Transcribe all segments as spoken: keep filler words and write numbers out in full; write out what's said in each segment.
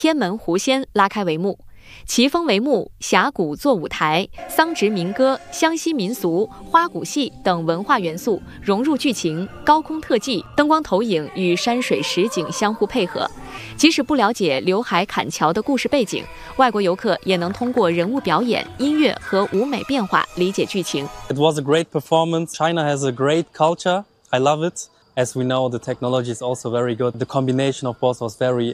天门狐仙拉开帷幕。奇峰帷幕、峡谷做舞台、桑植民歌、湘西民俗、花鼓戏等文化元素融入剧情，高空特技、灯光投影与山水实景相互配合。即使不了解刘海砍樵的故事背景，外国游客也能通过人物表演、音乐和舞美变化理解剧情。 It was a great performance. China has a great culture. I love it. As we know, the technology is also very good. The combination of both was very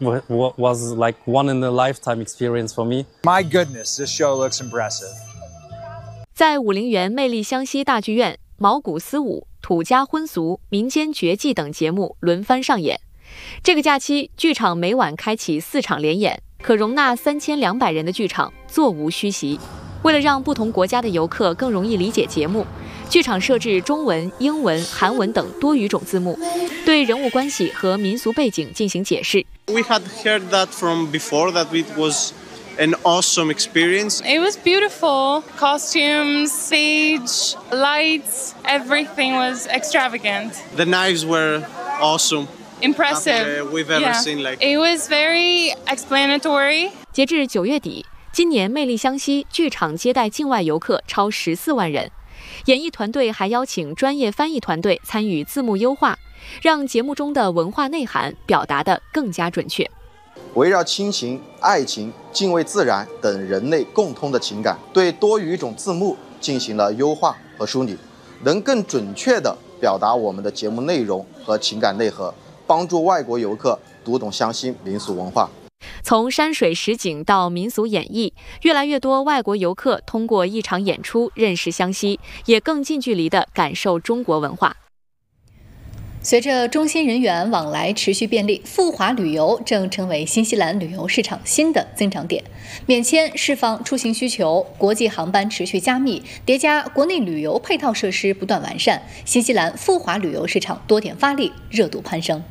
was like one in a lifetime experience for me. My goodness, this show looks impressive. 在武陵源魅力湘西大剧院，毛骨丝舞、土家婚俗、民间绝技等节目轮番上演。这个假期，剧场每晚开启四场联演，可容纳三千两百人的剧场座无虚席。为了让不同国家的游客更容易理解节目，剧场设置中文、英文、韩文等多语种字幕，对人物关系和民俗背景进行解释。 We had heard that from before, that it was an awesome experience. It was beautiful. Costumes, stage, lights, everything was extravagant. The knives were awesome. Impressive. That, uh, we've ever yeah. seen like. It was very explanatory. 截至九月底，今年魅力湘西剧场接待境外游客超十四万人。演艺团队还邀请专业翻译团队参与字幕优化，让节目中的文化内涵表达得更加准确。 围绕亲情、爱情、敬畏自然等人类共通的情感，对多语种字幕进行了优化和梳理，能更准确地表达我们的节目内容和情感内核，帮助外国游客读懂湘西民俗文化。 从山水实景到民俗演绎，越来越多外国游客通过一场演出认识湘西，也更近距离地感受中国文化。 随着中新人员往来持续便利，赴华旅游正成为新西兰旅游市场新的增长点。免签释放出行需求，国际航班持续加密，叠加国内旅游配套设施不断完善，新西兰赴华旅游市场多点发力，热度攀升。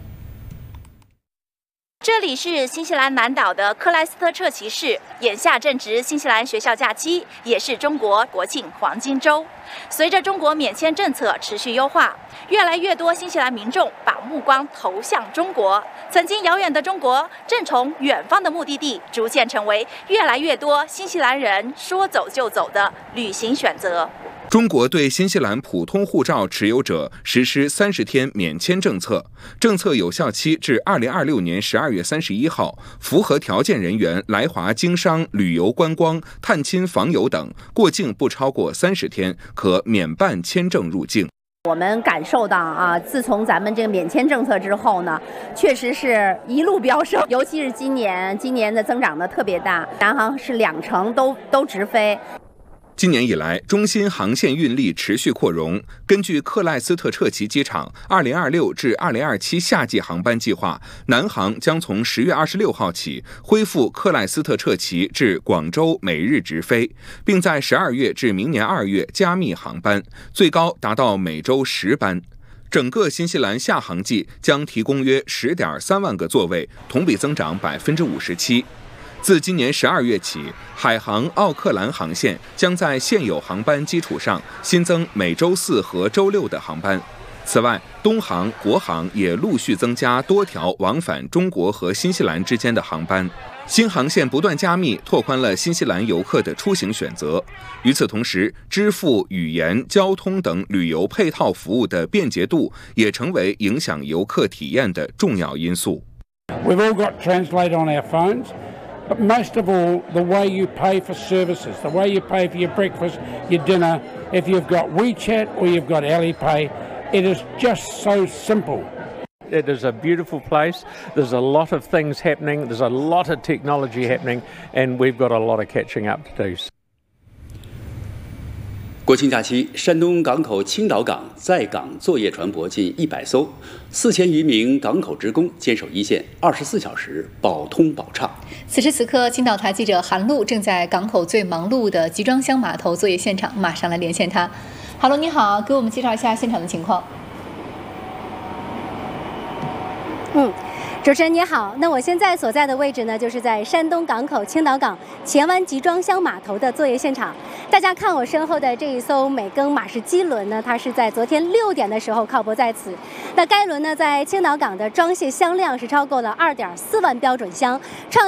这里是新西兰南岛的克莱斯特彻奇市，眼下正值新西兰学校假期，也是中国国庆黄金周。随着中国免签政策持续优化，越来越多新西兰民众把目光投向中国。曾经遥远的中国，正从远方的目的地，逐渐成为越来越多新西兰人说走就走的旅行选择。 中国对新西兰普通护照持有者实施三十天免签政策，政策有效期至二零二六年十二月三十一号。符合条件人员来华经商、旅游观光、探亲访友等，过境不超过三十天，可免办签证入境。 我们感受到啊，自从咱们这个免签政策之后呢，确实是一路飙升，尤其是今年，今年的增长的特别大，南航是两成都都直飞。 今年以来，中新航线运力持续扩容。根据克莱斯特彻奇机场二零二六至二零二七夏季航班计划，南航将从十月二十六号起恢复克莱斯特彻奇至广州每日直飞，并在十二月至明年二月加密航班，最高达到每周十班。整个新西兰夏航季将提供约十点三万个座位，同比增长百分之五十七。自今年十二月起，海航奥克兰航线将在现有航班基础上新增每周四和周六的航班。此外，东航、国航也陆续增加多条往返中国和新西兰之间的航班。新航线不断加密，拓宽了新西兰游客的出行选择。与此同时，支付、语言、交通等旅游配套服务的便捷度也成为影响游客体验的重要因素。 We've all got Translate on our phones.But most of all, the way you pay for services, the way you pay for your breakfast, your dinner, if you've got WeChat or you've got Alipay, it is just so simple. It is a beautiful place. There's a lot of things happening. There's a lot of technology happening, and we've got a lot of catching up to do. 国庆假期，山东港口青岛港在港作业船舶近一百艘，四千余名港口职工坚守一线，二十四小时保通保畅。 此时此刻，青岛台记者韩露正在港口最忙碌的集装箱码头作业现场，马上来连线他。哈喽，你好，给我们介绍一下现场的情况。 嗯。 主持人你好，那我现在所在的位置呢，就是在山东港口青岛港前湾集装箱码头的作业现场。大家看我身后的这一艘美耕马氏基轮呢，它是在昨天六点的时候靠泊在此。那该轮呢，在青岛港的装卸箱量是超过了二点四万标准箱，创